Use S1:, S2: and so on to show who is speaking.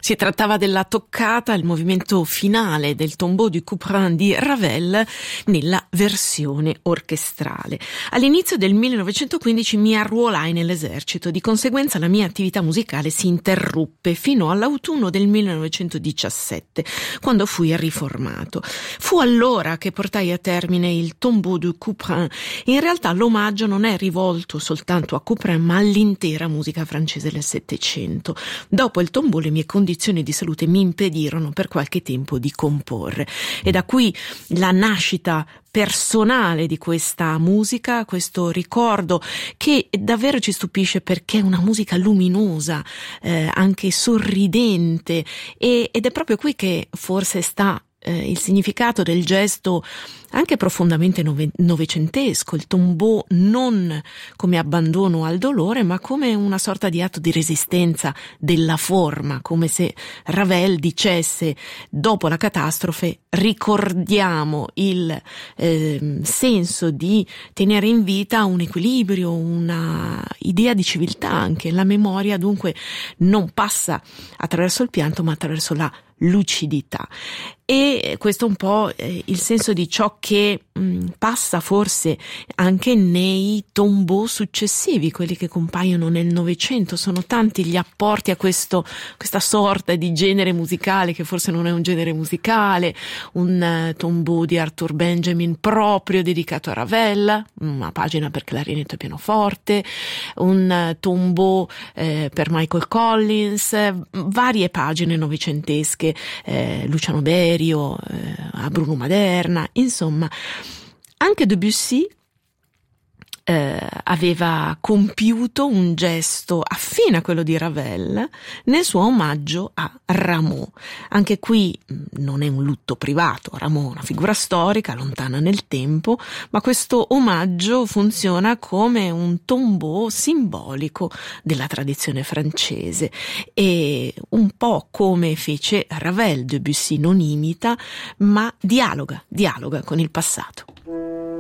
S1: Si trattava della toccata, il movimento finale del Tombeau du Couperin di Ravel nella versione orchestrale. All'inizio del 1915 mi arruolai nell'esercito, di conseguenza la mia attività musicale si interruppe fino all'autunno del 1917, quando fui riformato. Fu allora che portai a termine il Tombeau du Couperin. In realtà l'omaggio non è rivolto soltanto a Couperin, ma all'intera musica francese del Settecento. Dopo il Tombeau le mie condizioni di salute mi impedirono per qualche tempo di comporre, e da qui la nascita personale di questa musica, questo ricordo che davvero ci stupisce perché è una musica luminosa, anche sorridente, ed è proprio qui che forse sta il significato del gesto anche profondamente novecentesco, il tombeau non come abbandono al dolore, ma come una sorta di atto di resistenza della forma, come se Ravel dicesse: dopo la catastrofe ricordiamo il senso di tenere in vita un equilibrio, una idea di civiltà anche. La memoria dunque non passa attraverso il pianto, ma attraverso la lucidità. E questo è un po' il senso di ciò che passa forse anche nei tombeau successivi, quelli che compaiono nel Novecento. Sono tanti gli apporti a questa sorta di genere musicale che forse non è un genere musicale, un tombeau di Arthur Benjamin proprio dedicato a Ravel, una pagina per clarinetto e pianoforte, un tombeau per Michael Collins, varie pagine novecentesche, Luciano Berio, a Bruno Maderna, insomma. Anche Debussy aveva compiuto un gesto affine a quello di Ravel nel suo omaggio a Rameau. Anche qui non è un lutto privato, Rameau è una figura storica lontana nel tempo, ma questo omaggio funziona come un tombeau simbolico della tradizione francese, e un po' come fece Ravel. Debussy non imita, ma dialoga con il passato.